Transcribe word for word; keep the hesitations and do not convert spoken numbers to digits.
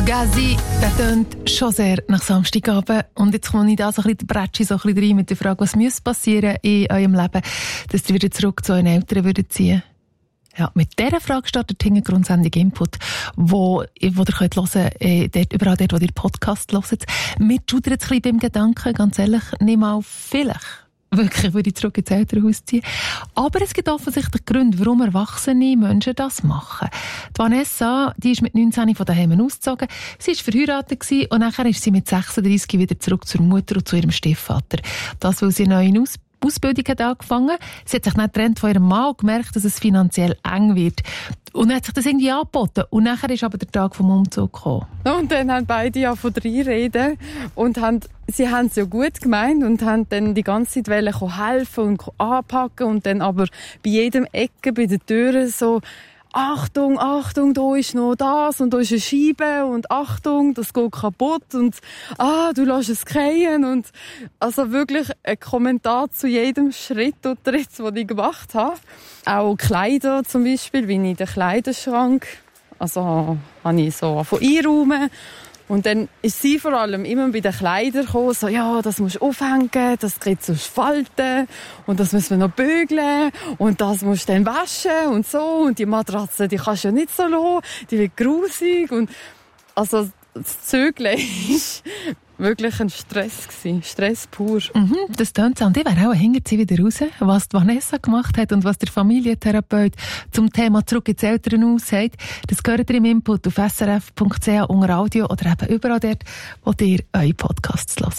Fugazi, der tönt schon sehr nach Samstagabend. Und jetzt komme ich da so ein bisschen, bretsche so ein bisschen rein mit der Frage, was muss passieren in eurem Leben, dass ihr wieder zurück zu euren Eltern würdet ziehen? Ja, mit dieser Frage startet hinten Grundsendung Input, wo, wo ihr könnt hören, äh, dort, überall dort, wo ihr Podcast hört. Mir schudert es ein bisschen beim Gedanken, ganz ehrlich, nicht mal vielleicht. Wirklich würde ich zurück ins Elternhaus ziehen. Aber es gibt offensichtlich Gründe, warum erwachsene Menschen das machen. Die Vanessa, die ist mit neunzehn von daheim ausgezogen. Sie war verheiratet gewesen, und nachher ist sie mit sechsunddreissig wieder zurück zur Mutter und zu ihrem Stiefvater. Das, weil sie eine neue Aus- Ausbildung hat angefangen. Sie hat sich dann getrennt von ihrem Mann und gemerkt, dass es finanziell eng wird. Und dann hat sich das irgendwie angeboten. Und nachher ist aber der Tag vom Umzug gekommen. Und dann haben beide ja von drei reden und haben, sie haben es ja gut gemeint und haben dann die ganze Zeit wollen helfen und anpacken und dann aber bei jedem Ecke, bei den Türen so Achtung, Achtung, da ist noch das und da ist eine Scheibe und Achtung, das geht kaputt und ah, du lässt es fallen und also wirklich ein Kommentar zu jedem Schritt und Tritt, den ich gemacht habe. Auch Kleider zum Beispiel, wie in den Kleiderschrank, also habe ich so von einräumen. Und dann ist sie vor allem immer bei den Kleidern gekommen, so, ja, das musst du aufhängen, das kriegt sonst Falten, und das müssen wir noch bügeln, und das musst du dann waschen, und so, und die Matratze, die kannst du ja nicht so lassen, die wird grusig, und, also, das Zügeln ist wirklich ein Stress gewesen. Stress pur. Mhm, das tönt so. Und ich wäre auch hinter sie wieder raus, was die Vanessa gemacht hat und was der Familientherapeut zum Thema «Zurück ins Elternhaus» sagt. Das gehört ihr im Input auf s r f punkt c h unter Audio oder eben überall dort, wo ihr eure Podcasts hört.